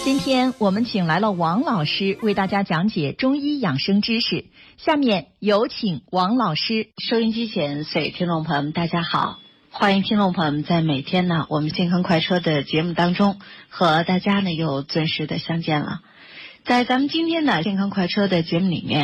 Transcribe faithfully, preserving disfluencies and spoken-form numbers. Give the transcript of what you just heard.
今天我们请来了王老师为大家讲解中医养生知识，下面有请王老师。 收音机前所有听众朋友们大家好，欢迎听众朋友们在每天呢我们健康快车的节目当中和大家呢又准时的相见了。在咱们今天的健康快车的节目里面，